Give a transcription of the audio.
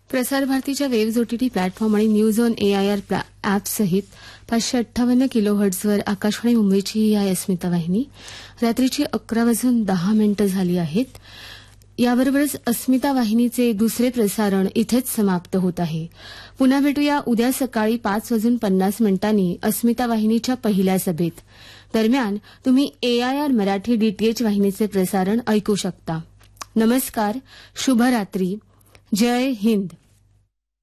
प्रसार भारतीच्या waves OTT platform आणि न्यूज ऑन एआयआर ॲपसहित 558 किलोहर्ट्झवर आकाशवाणी मुंबईची ही आहे अस्मिता वाहिनी. रात्रीची 11:10 झाली आहेत. याबरोबरच अस्मिता वाहिनीचे दुसरे प्रसारण इथेच समाप्त होत आहे. पुन्हा भेटूया उद्या सकाळी 5:50 अस्मिता वाहिनीच्या पहिल्या सभेत. दरम्यान तुम्ही एआयआर मराठी डीटीएच वाहिनीचे प्रसारण ऐकू शकता. नमस्कार, शुभरात्री, जय हिंद.